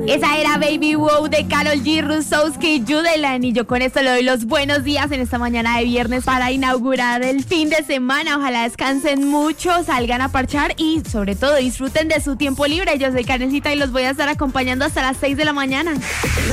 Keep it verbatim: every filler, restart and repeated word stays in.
Esa era Baby Wow de Karol G, Rusowski, Judelan. Y yo con esto le doy los buenos días en esta mañana de viernes para inaugurar el fin de semana. Ojalá descansen mucho, salgan a parchar y sobre todo disfruten de su tiempo libre. Yo soy Karencita y los voy a estar acompañando hasta las seis de la mañana.